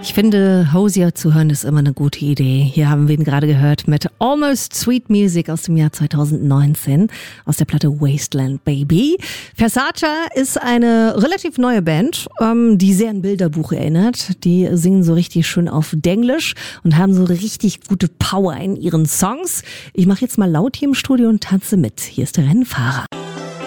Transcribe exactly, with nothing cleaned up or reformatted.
Ich finde, Hozier zu hören ist immer eine gute Idee. Hier haben wir ihn gerade gehört mit Almost Sweet Music aus dem Jahr zwanzig neunzehn aus der Platte Wasteland Baby. Versace ist eine relativ neue Band, ähm, die sehr an Bilderbuch erinnert. Die singen so richtig schön auf Denglisch und haben so richtig gute Power in ihren Songs. Ich mache jetzt mal laut hier im Studio und tanze mit. Hier ist der Rennfahrer.